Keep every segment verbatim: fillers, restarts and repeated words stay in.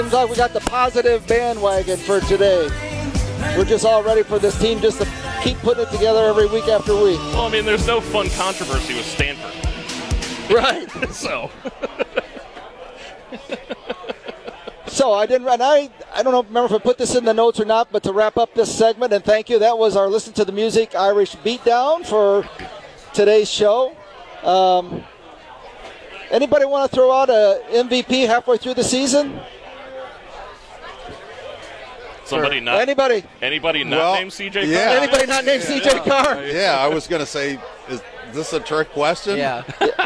Seems like we got the positive bandwagon for today. We're just all ready for this team just to keep putting it together every week after week. Well, I mean, there's no fun controversy with Stanford. Right. so. So I didn't, and I, I don't know, remember if I put this in the notes or not, but to wrap up this segment, and thank you, that was our Listen to the Music Irish Beatdown for today's show. Um, anybody want to throw out a M V P halfway through the season? Somebody Or not anybody? Anybody not Well, named C J yeah. Carr? Anybody not named C J Carr? Yeah, I was going to say, is this a trick question? Yeah.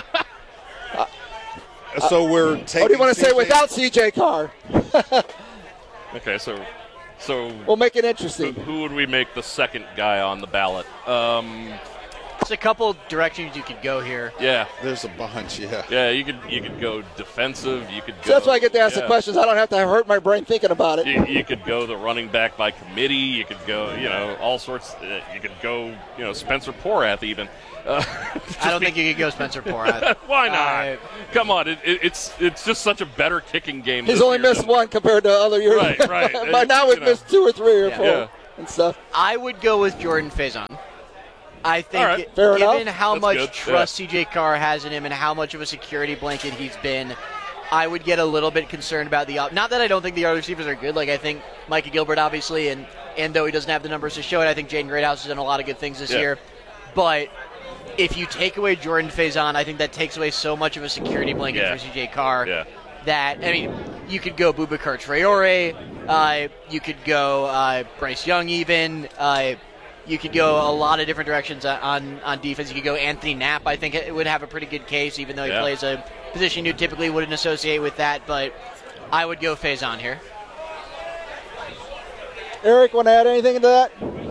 So we're taking. What do you want to say C J without C J Carr? Okay, so so We'll make it who, interesting. who would we make the second guy on the ballot? Um, There's a couple directions you could go here. yeah, There's a bunch, yeah. yeah. You could you could go defensive. You could. Go, So that's why I get to ask yeah. the questions. I don't have to hurt my brain thinking about it. You, you could go the running back by committee. You could go, you know, all sorts. Uh, you could go, you know, Spencer Porath even. Uh, I don't think you could go Spencer Porath. Why not? Uh, Come on, it, it, it's it's just such a better kicking game. He's this only year missed than- one compared to other years. Right, right. By now we've You know. missed two or three or Yeah. four Yeah. and stuff. I would go with Jordan Faison. I think, All right. Fair given enough. how That's much good. trust C J Carr has in him and how much of a security blanket he's been, I would get a little bit concerned about the. Not that I don't think the other receivers are good. Like I think Micah Gilbert, obviously, and and though he doesn't have the numbers to show it, I think Jaden Greathouse has done a lot of good things this Yeah. year. But if you take away Jordan Faison, I think that takes away so much of a security blanket Yeah. for C J Carr. Yeah. That, I mean, you could go Boubacar Traore, uh, you could go uh, Bryce Young even, uh, you could go a lot of different directions on, on defense. You could go Anthony Knapp, I think it would have a pretty good case, even though he Yeah. plays a position you typically wouldn't associate with that, but I would go Faison here. Eric, want to add anything to that?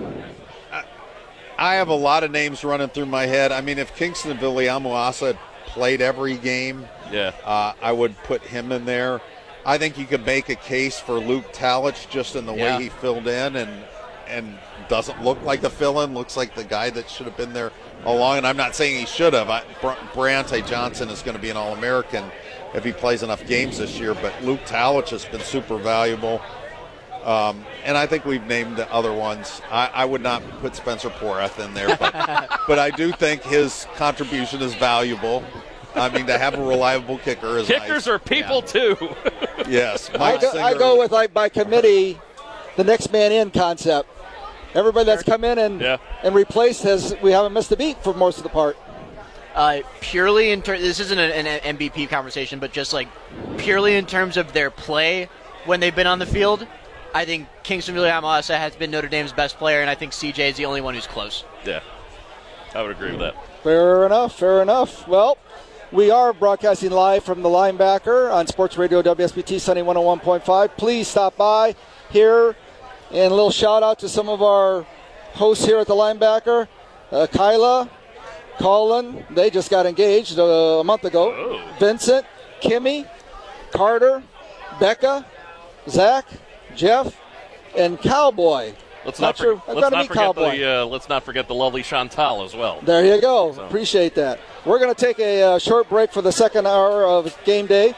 I have a lot of names running through my head. I mean, if Kingston Viliamuasa had played every game, Yeah. uh, I would put him in there. I think you could make a case for Luke Talich just in the Yeah. way he filled in and and doesn't look like the fill-in, looks like the guy that should have been there all along. And I'm not saying he should have. I, Br- Briante Johnson is going to be an All-American if he plays enough games this year, but Luke Talich has been super valuable. Um, and I think we've named the other ones. I, I would not put Spencer Porath in there, but, but I do think his contribution is valuable. I mean, to have a reliable kicker is Kickers nice. are people too. Yes, I Mike go, I Singer- go with, like, by committee, the next man in concept. Everybody that's come in and Yeah. and replaced has, we haven't missed a beat for most of the part. Uh, purely in terms, this isn't an, an M V P conversation, but just like purely in terms of their play when they've been on the field, I think Kingston Viliamuasa has been Notre Dame's best player, and I think C J is the only one who's close. Yeah, I would agree with that. Fair enough, fair enough. Well, we are broadcasting live from the Linebacker on Sports Radio W S B T Sunny one oh one point five. Please stop by here, and a little shout out to some of our hosts here at the Linebacker. Uh, Kyla, Colin, they just got engaged uh, a month ago. Oh. Vincent, Kimmy, Carter, Becca, Zach, Jeff, and Cowboy. Let's Not not, sure. for, I've let's got to not meet forget Cowboy. the uh, let's not forget the lovely Chantal as well. There you go. So- Appreciate that. We're going to take a uh, short break for the second hour of game day.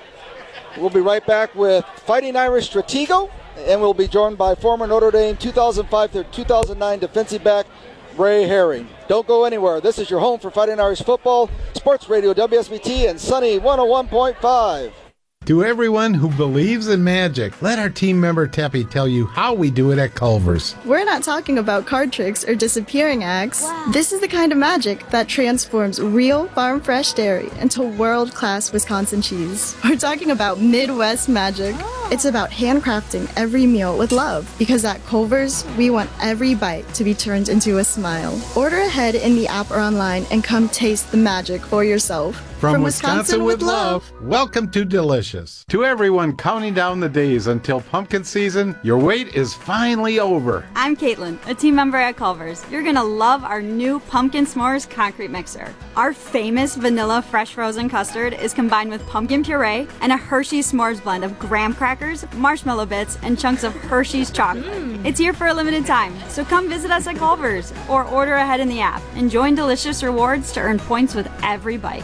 We'll be right back with Fighting Irish Stratego, and we'll be joined by former Notre Dame two thousand five to two thousand nine defensive back Ray Herring. Don't go anywhere. This is your home for Fighting Irish football, Sports Radio W S B T and Sunny one oh one point five. To everyone who believes in magic, let our team member Teppy tell you how we do it at Culver's. We're not talking about card tricks or disappearing acts. This is the kind of magic that transforms real farm fresh dairy into world-class Wisconsin cheese. We're talking about Midwest magic. It's about handcrafting every meal with love, because at Culver's, we want every bite to be turned into a smile. Order ahead in the app or online and come taste the magic for yourself. From, Wisconsin, with love, welcome to Delicious. To everyone counting down the days until pumpkin season, your wait is finally over. I'm Caitlin, a team member at Culver's. You're going to love our new Pumpkin S'mores concrete mixer. Our famous vanilla fresh frozen custard is combined with pumpkin puree and a Hershey's S'mores blend of graham crackers, marshmallow bits, and chunks of Hershey's chocolate. Mm. It's here for a limited time, so come visit us at Culver's or order ahead in the app and join Delicious Rewards to earn points with every bite. From, From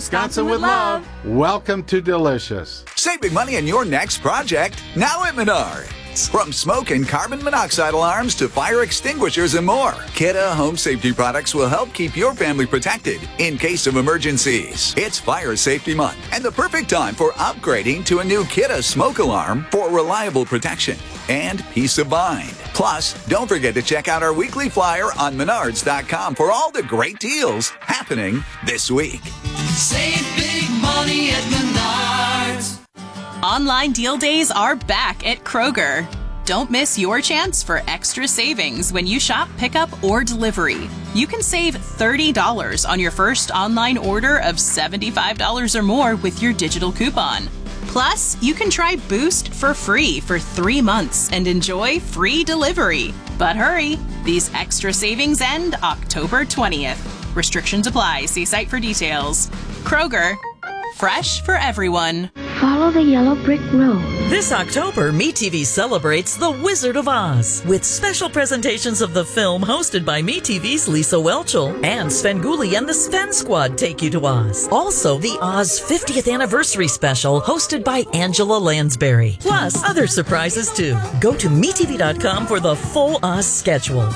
Wisconsin with love. Welcome to Delicious. Save big money on your next project now at Menards. From smoke and carbon monoxide alarms to fire extinguishers and more, Kidde home safety products will help keep your family protected in case of emergencies. It's Fire Safety Month and the perfect time for upgrading to a new Kidde smoke alarm for reliable protection and peace of mind. Plus, don't forget to check out our weekly flyer on menards dot com for all the great deals happening this week. Save big money at Menards. Online deal days are back at Kroger. Don't miss your chance for extra savings when you shop pickup or delivery. You can save thirty dollars on your first online order of seventy-five dollars or more with your digital coupon. Plus, you can try Boost for free for three months and enjoy free delivery. But hurry, these extra savings end October twentieth. Restrictions apply. See site for details. Kroger, fresh for everyone. Follow the yellow brick road. This October, MeTV celebrates The Wizard of Oz with special presentations of the film hosted by MeTV's Lisa Whelchel and Svengoolie and the Sven Squad take you to Oz. Also, the Oz fiftieth Anniversary Special hosted by Angela Lansbury. Plus, other surprises too. Go to me T V dot com for the full Oz schedule.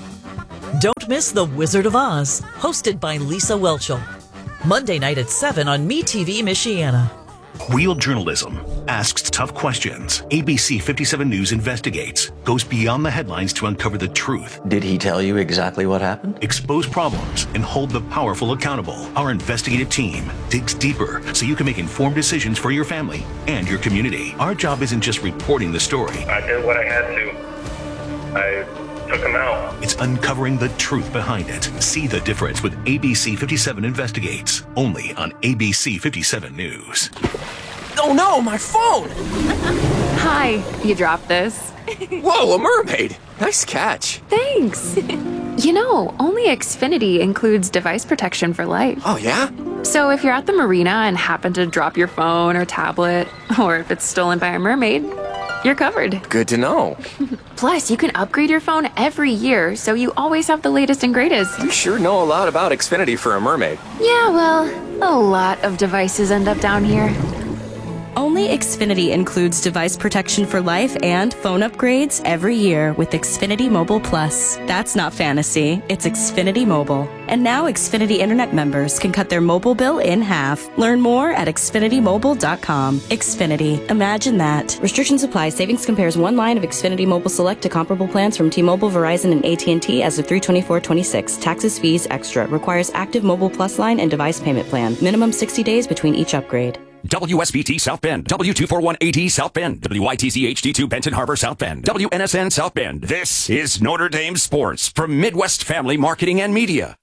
Don't miss The Wizard of Oz, hosted by Lisa Whelchel. Monday night at seven on MeTV Michiana. Real journalism asks tough questions. A B C fifty-seven News investigates, goes beyond the headlines to uncover the truth. Did he tell you exactly what happened? Expose problems and hold the powerful accountable. Our investigative team digs deeper so you can make informed decisions for your family and your community. Our job isn't just reporting the story. I did what I had to. I took him out. It's uncovering the truth behind it. See the difference with A B C fifty-seven Investigates, only on A B C fifty-seven News. Oh no, my phone! Hi, you dropped this. Whoa, a mermaid! Nice catch. Thanks. You know, only Xfinity includes device protection for life. Oh yeah? So if you're at the marina and happen to drop your phone or tablet, or if it's stolen by a mermaid, you're covered. Good to know. Plus, you can upgrade your phone every year, so you always have the latest and greatest. You sure know a lot about Xfinity for a mermaid. Yeah, well, a lot of devices end up down here. Only Xfinity includes device protection for life and phone upgrades every year with Xfinity Mobile Plus. That's not fantasy, it's Xfinity Mobile. And now Xfinity Internet members can cut their mobile bill in half. Learn more at Xfinity Mobile dot com. Xfinity. Imagine that. Restrictions apply. Savings compares one line of Xfinity Mobile Select to comparable plans from T-Mobile, Verizon, and A T and T as of three twenty-four twenty-six. Taxes, fees, extra. Requires active Mobile Plus line and device payment plan. Minimum sixty days between each upgrade. W S B T South Bend, W two forty-one A D South Bend, W Y T C H D two Benton Harbor South Bend, W N S N South Bend. This is Notre Dame Sports from Midwest Family Marketing and Media.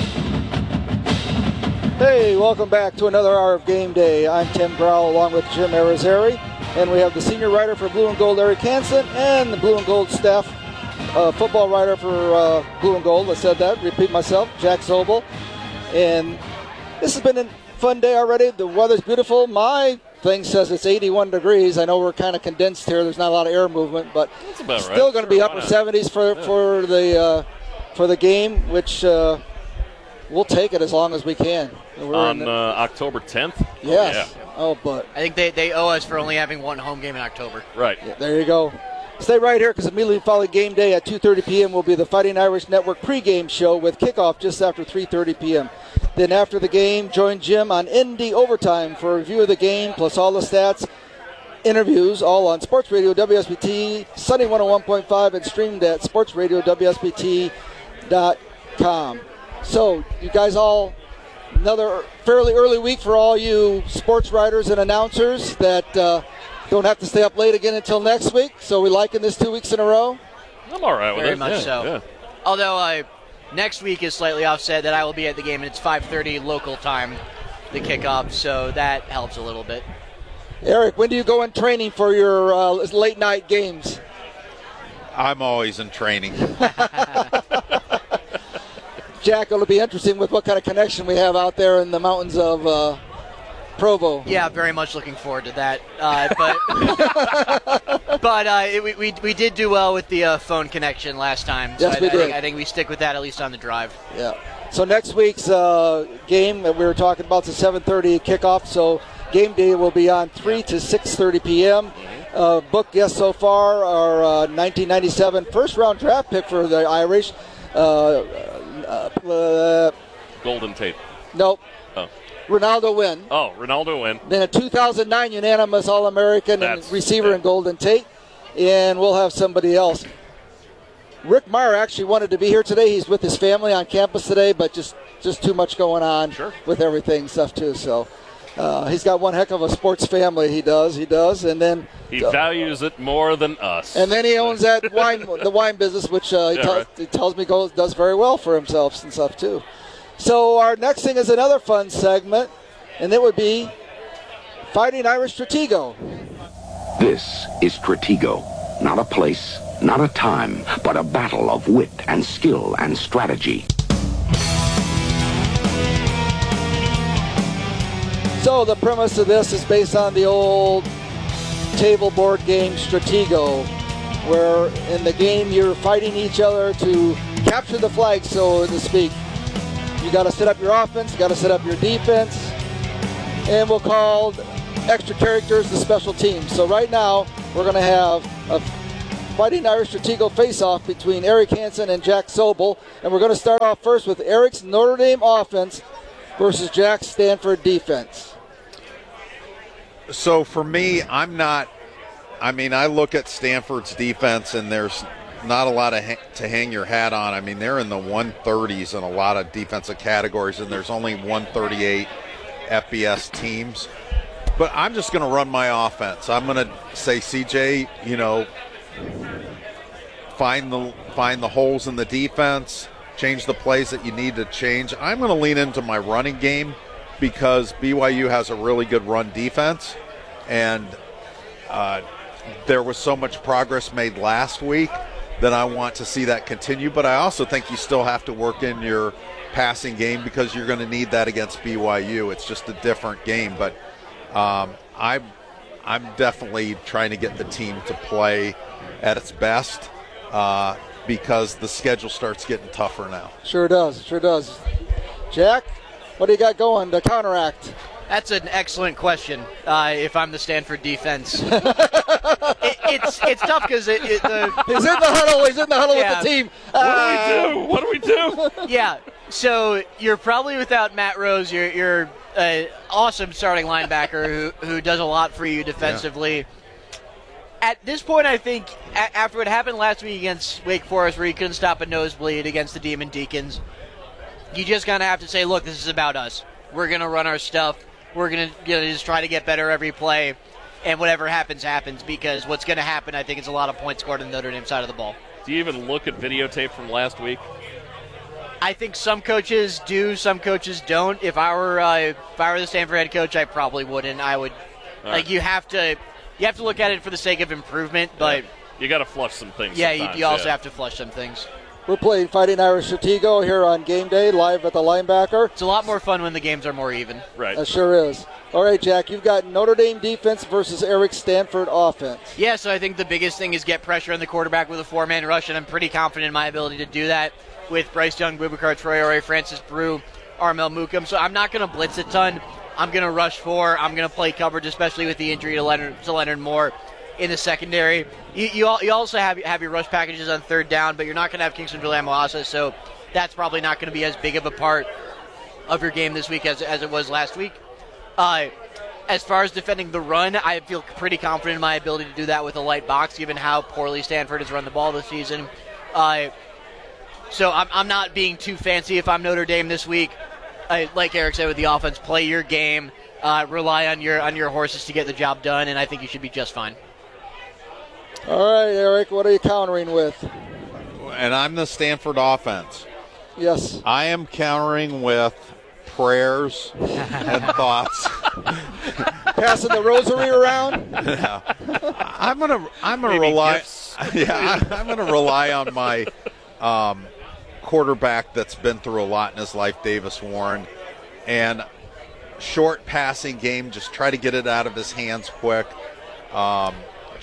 Hey, welcome back to another hour of Game Day. I'm Tim Grau along with Jim Arizari, and we have the senior writer for Blue and Gold, Eric Hansen, and the Blue and Gold staff uh, football writer for uh, Blue and Gold. I said that, repeat myself, Jack Zobel. And this has been a fun day already. The weather's beautiful. My thing says it's eighty-one degrees. I know we're kind of condensed here. There's not a lot of air movement, but That's about still right. going to be Sure, upper why not? seventies for, Yeah. for the uh, for the game, which uh, we'll take it as long as we can. We're On in uh, the- October tenth? Yes. Oh, but I think they, they owe us for only having one home game in October. Right. Yeah, there you go. Stay right here because immediately following game day at two thirty p.m. will be the Fighting Irish Network pregame show with kickoff just after three thirty p.m. Then after the game, join Jim on Indy Overtime for a review of the game plus all the stats, interviews, all on Sports Radio W S B T, Sunny one oh one point five, and streamed at sports radio w s b t dot com. So, you guys all, another fairly early week for all you sports writers and announcers that uh, don't have to stay up late again until next week. So we liking this two weeks in a row? I'm all right with Very it. much Yeah, so. yeah. Although uh, next week is slightly offset that I will be at the game and it's five thirty local time, the kickoff, so that helps a little bit. Eric, when do you go in training for your uh, late night games? I'm always in training. Jack, it'll be interesting with what kind of connection we have out there in the mountains of uh, Provo. Yeah, very much looking forward to that. Uh, but but but uh, it, we, we we did do well with the uh, phone connection last time. So Yes, I, we I did. Think, I think we stick with that at least on the drive. Yeah. So next week's uh, game that we were talking about is a seven thirty kickoff. So game day will be on three to six thirty p.m. Uh, book guests so far are uh, nineteen ninety-seven first-round draft pick for the Irish. Uh, uh, uh, Golden Tate. nope. Oh. Ronaldo Wynn. Oh, Ronaldo Wynn. Then a two thousand nine unanimous All-American and That's- receiver yeah. in Golden Tate. And we'll have somebody else. Rick Meyer actually wanted to be here today. He's with his family on campus today, but just, just too much going on Sure. with everything and stuff too. So uh, he's got one heck of a sports family. He does. He does. And then He values it more than us. and then he owns that wine, the wine business, which uh, he, Yeah, tells, right. he tells me goes does very well for himself and stuff too. So our next thing is another fun segment, and it would be Fighting Irish Stratego. This is Stratego. Not a place, not a time, but a battle of wit and skill and strategy. So the premise of this is based on the old table board game Stratego, where in the game you're fighting each other to capture the flag, so to speak. You got to set up your offense, you got to set up your defense, and we'll call extra characters the special teams. So right now we're going to have a Fighting Irish Stratego face-off between Eric Hansen and Jack Sobel, and we're going to start off first with Eric's Notre Dame offense versus Jack's Stanford defense. So for me, I'm not. I mean, I look at Stanford's defense, and there's not a lot of ha- to hang your hat on. I mean, they're in the one thirties in a lot of defensive categories, and there's only one thirty-eight F B S teams. But I'm just going to run my offense. I'm going to say, C J, you know, find the find the holes in the defense, change the plays that you need to change. I'm going to lean into my running game because B Y U has a really good run defense, and uh, there was so much progress made last week that I want to see that continue. But I also think you still have to work in your passing game because you're going to need that against B Y U. It's just a different game. But um, I'm, I'm definitely trying to get the team to play at its best uh, because the schedule starts getting tougher now. Sure does, sure does. Jack, what do you got going to counteract? That's an excellent question. Uh, if I'm the Stanford defense, it, it's it's tough because it, it, the he's in the huddle. He's in the huddle yeah. with the team. What do we do? What do we do? Yeah. So you're probably without Matt Rose. You're you're an awesome starting linebacker who who does a lot for you defensively. Yeah. At this point, I think a- after what happened last week against Wake Forest, where you couldn't stop a nosebleed against the Demon Deacons, you just kind of have to say, look, this is about us. We're going to run our stuff. We're going to just try to get better every play, and whatever happens, happens, because what's going to happen, I think, is a lot of points scored on the Notre Dame side of the ball. Do you even look at videotape from last week? I think some coaches do, some coaches don't. If I were uh, if I were the Stanford head coach, I probably wouldn't. I would All like right. you have to you have to look at it for the sake of improvement, but Yeah. You got to flush some things. yeah, you, sometimes, you also yeah. have to flush some things. We're playing Fighting Irish Stratego here on game day, live at the linebacker. It's a lot more fun when the games are more even. Right. That sure is. All right, Jack, you've got Notre Dame defense versus Eric Stanford offense. Yeah, so I think the biggest thing is get pressure on the quarterback with a four-man rush, and I'm pretty confident in my ability to do that with Bryce Young, Boubacar Traore, Francis Brew, Armel Mukum. So I'm not going to blitz a ton. I'm going to rush four. I'm going to play coverage, especially with the injury to Leonard, to Leonard Moore in the secondary. You, you, al- you also have, have your rush packages on third down, but you're not going to have Kingston Villamaasa, so that's probably not going to be as big of a part of your game this week as, as it was last week. Uh, as far as defending the run, I feel pretty confident in my ability to do that with a light box, given how poorly Stanford has run the ball this season. Uh, so I'm, I'm not being too fancy if I'm Notre Dame this week. Uh, like Eric said with the offense, play your game, uh, rely on your on your horses to get the job done, and I think you should be just fine. All right, Eric, what are you countering with? And I'm the Stanford offense. Yes. I am countering with prayers and thoughts. Passing the rosary around? Yeah. I'm gonna I'm gonna Maybe rely gifts. yeah, I, I'm gonna rely on my um, quarterback that's been through a lot in his life, Davis Warren, and short passing game, just try to get it out of his hands quick. Um,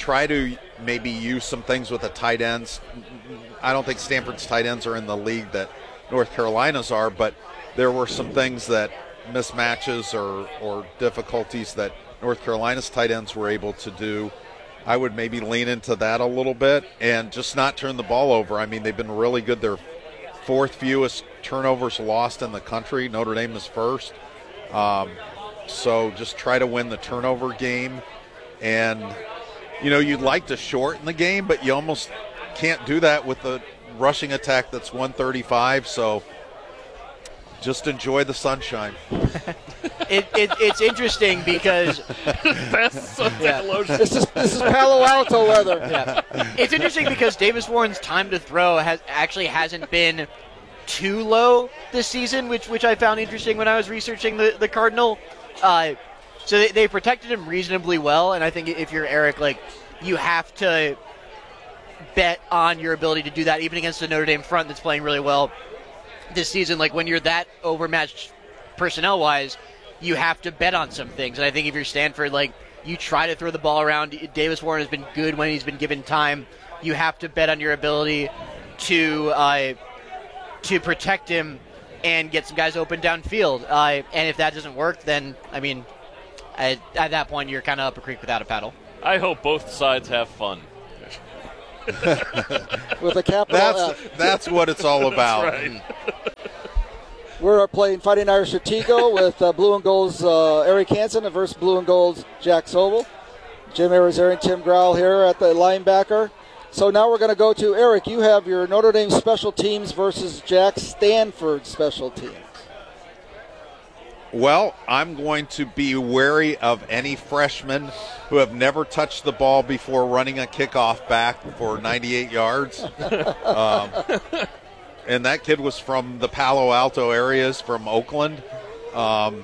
try to maybe use some things with the tight ends. I don't think Stanford's tight ends are in the league that North Carolina's are, but there were some things that mismatches or, or difficulties that North Carolina's tight ends were able to do. I would maybe lean into that a little bit and just not turn the ball over. I mean, they've been really good. They're fourth fewest turnovers lost in the country. Notre Dame is first. Um, so just try to win the turnover game. And, you know, you'd like to shorten the game, but you almost can't do that with the rushing attack that's one thirty-five. So just enjoy the sunshine. It, it, it's interesting because Best yeah. This is this is Palo Alto weather. Yeah. It's interesting because Davis Warren's time to throw has actually hasn't been too low this season, which which I found interesting when I was researching the the Cardinal. Uh, so they, they protected him reasonably well, and I think if you're Eric, like you have to bet on your ability to do that, even against the Notre Dame front that's playing really well this season. Like when you're that overmatched personnel-wise, you have to bet on some things. And I think if you're Stanford, like you try to throw the ball around. Davis Warren has been good when he's been given time. You have to bet on your ability to uh, to protect him and get some guys open downfield. Uh, and if that doesn't work, then I mean, at, at that point you're kind of up a creek without a paddle. I hope both sides have fun. With a capital That's F. that's what it's all about. That's right. We're playing Fighting Irish Stratego with uh, Blue and Gold's uh, Eric Hansen versus Blue and Gold's Jack Sobel. Jim Arizari and Tim Growl here at the linebacker. So now we're going to go to Eric. You have your Notre Dame special teams versus Jack Stanford special teams. Well, I'm going to be wary of any freshmen who have never touched the ball before running a kickoff back for ninety-eight yards. um, and that kid was from the Palo Alto areas, from Oakland. Um,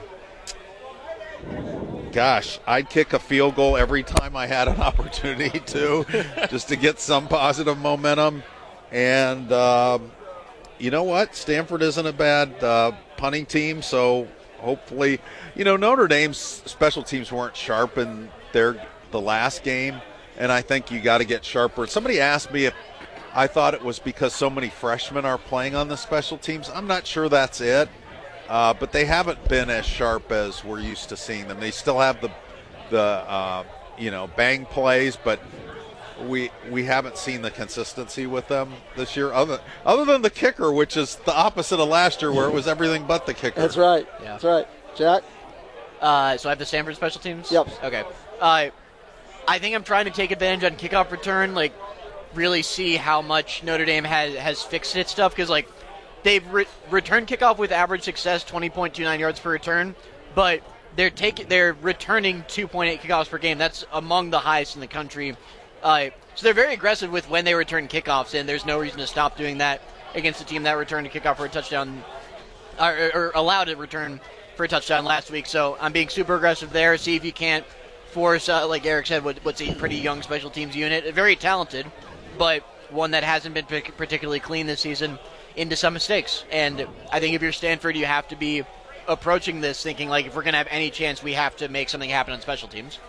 gosh, I'd kick a field goal every time I had an opportunity to, just to get some positive momentum. And um, you know what? Stanford isn't a bad uh, punting team, so hopefully, you know, Notre Dame's special teams weren't sharp in their the last game, and I think you got to get sharper. Somebody asked me if I thought it was because so many freshmen are playing on the special teams. I'm not sure that's it, uh, but they haven't been as sharp as we're used to seeing them. They still have the the uh, you know bang plays, but we we haven't seen the consistency with them this year, other other than the kicker, which is the opposite of last year, where it was everything but the kicker. That's right. Yeah. That's right. Jack? Uh, so I have the Stanford special teams? Yep. Okay. Uh, I think I'm trying to take advantage on kickoff return, like really see how much Notre Dame has, has fixed its stuff, because like they've re- returned kickoff with average success, twenty point two nine yards per return, but they're taking they're returning two point eight kickoffs per game. That's among the highest in the country. Uh, so they're very aggressive with when they return kickoffs, and there's no reason to stop doing that against a team that returned a kickoff for a touchdown, or, or allowed a return for a touchdown last week. So I'm being super aggressive there. See if you can't force, uh, like Eric said, what, what's a pretty young special teams unit, very talented, but one that hasn't been particularly clean this season, into some mistakes. And I think if you're Stanford, you have to be approaching this thinking like, if we're going to have any chance, we have to make something happen on special teams.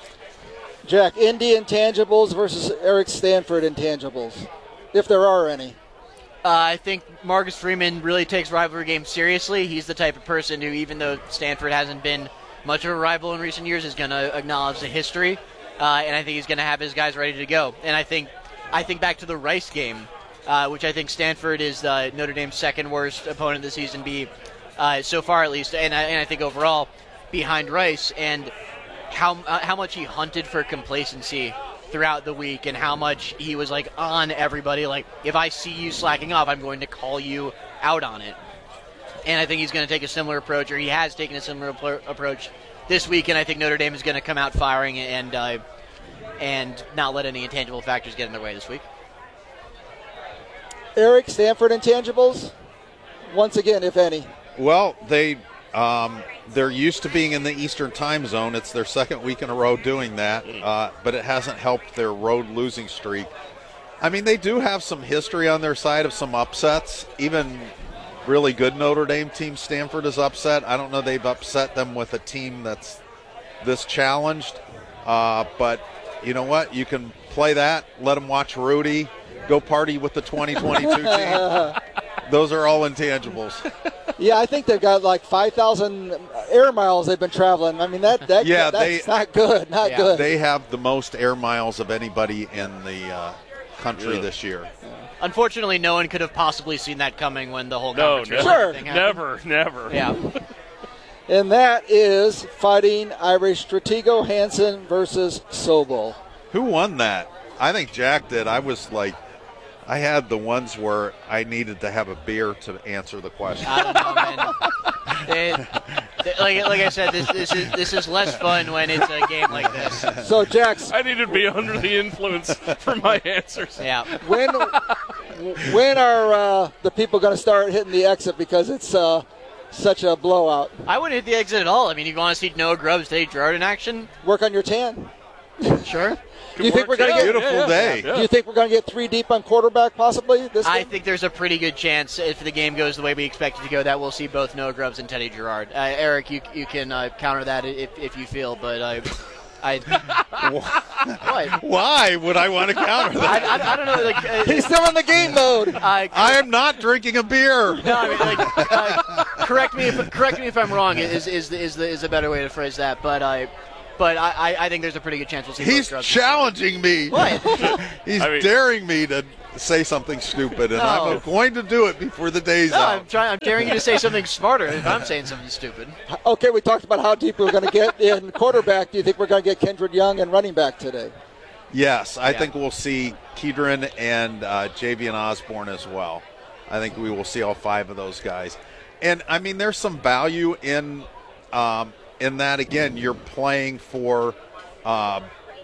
Jack, Indy intangibles versus Eric Stanford intangibles, if there are any. Uh, I think Marcus Freeman really takes rivalry games seriously. He's the type of person who, even though Stanford hasn't been much of a rival in recent years, is going to acknowledge the history, uh, and I think he's going to have his guys ready to go. And I think, I think back to the Rice game, uh, which I think Stanford is uh, Notre Dame's second worst opponent this season, be uh, so far at least, and I, and I think overall behind Rice, and how uh, how much he hunted for complacency throughout the week, and how much he was like on everybody, like, if I see you slacking off, I'm going to call you out on it. And I think he's going to take a similar approach, or he has taken a similar apro- approach this week, and I think Notre Dame is going to come out firing and uh, and not let any intangible factors get in their way this week. Eric, Stanford intangibles, once again, if any. Well, they um, they're used to being in the Eastern time zone. It's their second week in a row doing that, uh, but it hasn't helped their road losing streak. I mean, they do have some history on their side of some upsets. Even really good Notre Dame team, Stanford is upset. I don't know they've upset them with a team that's this challenged, uh, but you know what? You can play that, let them watch Rudy, go party with the twenty twenty-two team. Those are all intangibles. Yeah, I think they've got like five thousand air miles they've been traveling. I mean, that, that yeah, that's they, not good, not yeah, good. They have the most air miles of anybody in the uh, country yeah. this year. Unfortunately, no one could have possibly seen that coming when the whole No, conference never, thing happened. never, never. Yeah. And that is Fighting Irish Stratego Hansen versus Sobel. Who won that? I think Jack did. I was like, I had the ones where I needed to have a beer to answer the question. I don't know, man. They, they, like, like I said, this, this is this is less fun when it's a game like this. So, Jax, I need to be under the influence for my answers. Yeah. When when are uh, the people going to start hitting the exit because it's uh, such a blowout? I wouldn't hit the exit at all. I mean, you want to see Noah Grubbs, Dave Gerard in action? Work on your tan. Sure. Do you think we're going to get beautiful yeah, day? Yeah. Do you think we're going to get three deep on quarterback possibly this I game? think there's a pretty good chance if the game goes the way we expect it to go that we'll see both Noah Grubbs and Teddy Gerard. Uh, Eric, you you can uh, counter that if, if you feel, but I. I, what? Why would I want to counter that? I, I, I don't know. Like, uh, He's still in the game mode. Uh, I am not drinking a beer. No, I mean, like, uh, correct me if correct me if I'm wrong. Is is is the is a better way to phrase that? But I, but I, I think there's a pretty good chance we'll see. He's challenging me. What? He's I mean, daring me to say something stupid, and No. I'm going to do it before the day's No, out. I'm trying. I'm daring you to say something smarter if I'm saying something stupid. Okay, we talked about how deep we're going to get in quarterback. Do you think we're going to get Kendrick Young and running back today? Yes, I Yeah. think we'll see Kedron and uh, Javian Osborne as well. I think we will see all five of those guys. And, I mean, there's some value in um, in that. Again, you're playing for, uh,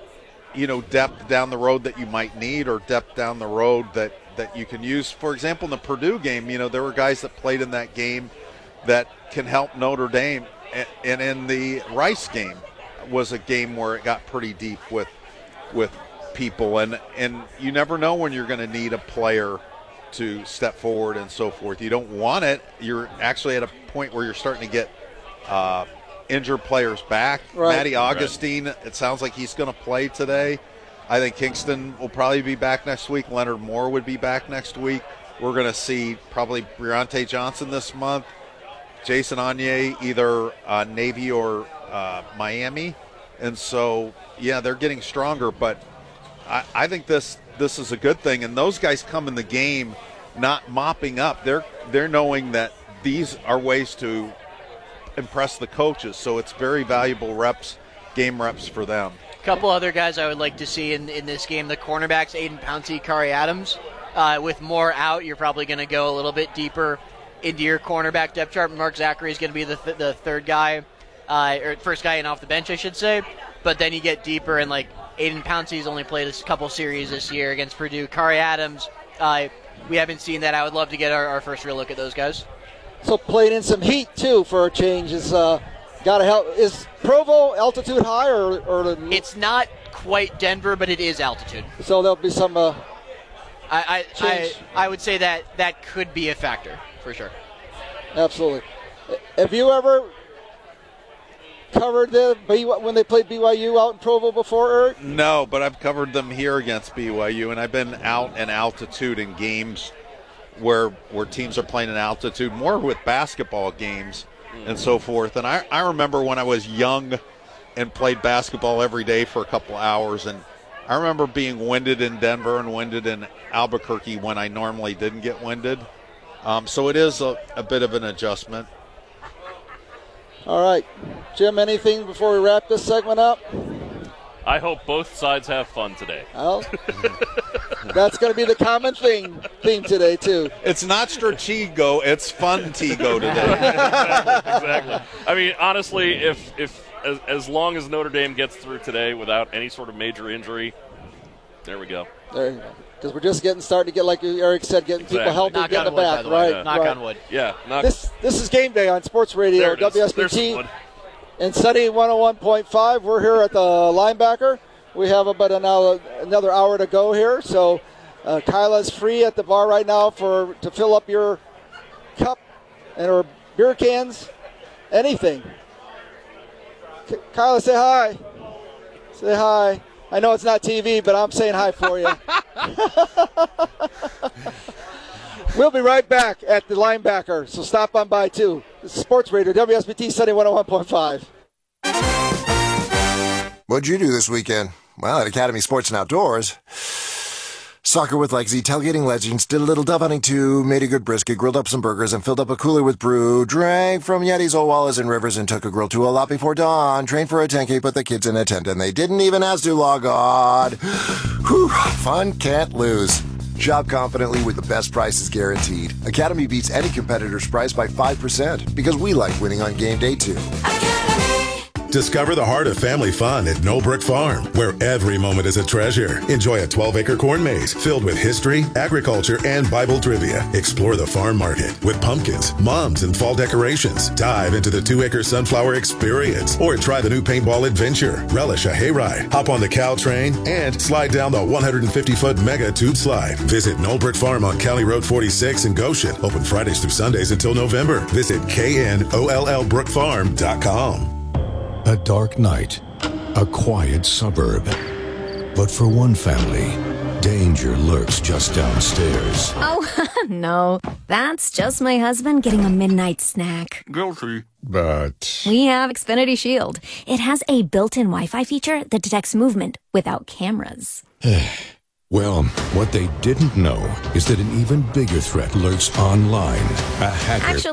you know, depth down the road that you might need or depth down the road that, that you can use. For example, in the Purdue game, you know, there were guys that played in that game that can help Notre Dame. And, and in the Rice game was a game where it got pretty deep with with people. And, and you never know when you're going to need a player to step forward and so forth. You don't want it. You're actually at a point where you're starting to get uh, injured players back. Right. Matty Augustine, it sounds like he's going to play today. I think Kingston will probably be back next week. Leonard Moore would be back next week. We're going to see probably Briante Johnson this month. Jason Anye, either uh, Navy or uh, Miami. And so, yeah, they're getting stronger. But I, I think this this is a good thing. And those guys come in the game not mopping up. They're they're knowing that these are ways to impress the coaches. So it's very valuable reps, game reps for them. A couple other guys I would like to see in, in this game, the cornerbacks, Aiden Pouncey, Kari Adams. Uh, with Moore out, you're probably going to go a little bit deeper into your cornerback depth chart. Mark Zachary is going to be the, th- the third guy, uh, or first guy in off the bench, I should say. But then you get deeper, and like Aiden Pouncey's only played a couple series this year against Purdue. Kari Adams, uh, we haven't seen that. I would love to get our, our first real look at those guys. So playing in some heat too for a change is uh, got to help. Is Provo altitude high or, or It's not quite Denver, but it is altitude. So there'll be some. Uh, I I, change. I I would say that that could be a factor for sure. Absolutely. Have you ever covered the B Y U when they played B Y U out in Provo before, Eric? No, but I've covered them here against B Y U, and I've been out in altitude in games where where teams are playing in altitude, more with basketball games and so forth. And I, I remember when I was young and played basketball every day for a couple hours, and I remember being winded in Denver and winded in Albuquerque when I normally didn't get winded. Um, so it is a, a bit of an adjustment. All right. Jim, anything before we wrap this segment up? I hope both sides have fun today. Well, that's going to be the common thing theme today, too. It's not Stratego, it's Fun Tego today. Exactly. I mean, honestly, if if as, as long as Notre Dame gets through today without any sort of major injury, there we go. There you go. Because we're just getting started to get, like Eric said, getting Exactly. people healthy, Knock getting on it wood, back. by the way. Right. Knock right. on wood. Yeah. Knock, This this is Game Day on Sports Radio, there it is. W S B There's T. some wood. And Sunny one oh one point five. We're here at the linebacker. We have about an hour, another hour to go here. So uh, Kyla's free at the bar right now for to fill up your cup and or beer cans, anything. K- Kyla, say hi. Say hi. I know it's not T V, but I'm saying hi for you. We'll be right back at the linebacker, so stop on by too. This is Sports Radio, W S B T Sunday one oh one point five. What'd you do this weekend? Well, at Academy Sports and Outdoors. Soccer with Legacy, tailgating legends, did a little dove hunting too, made a good brisket, grilled up some burgers, and filled up a cooler with brew, drank from Yeti's, old Wallas, and Rivers, and took a grill to a lot before dawn, trained for a ten K, put the kids in a tent, and they didn't even ask to log on. Whew, fun can't lose. Shop confidently with the best prices guaranteed. Academy beats any competitor's price by five percent because we like winning on game day too. Discover the heart of family fun at Knowlbrook Farm, where every moment is a treasure. Enjoy a twelve-acre corn maze filled with history, agriculture, and Bible trivia. Explore the farm market with pumpkins, mums, and fall decorations. Dive into the two-acre sunflower experience, or try the new paintball adventure. Relish a hayride, hop on the cow train, and slide down the one hundred fifty foot mega tube slide. Visit Knowlbrook Farm on County Road forty-six in Goshen. Open Fridays through Sundays until November. Visit K N O L L brook farm dot com. A dark night, a quiet suburb. But for one family, danger lurks just downstairs. Oh, no. That's just my husband getting a midnight snack. Guilty. But We have Xfinity Shield. It has a built-in Wi-Fi feature that detects movement without cameras. well, what they didn't know is that an even bigger threat lurks online. A hacker Actually,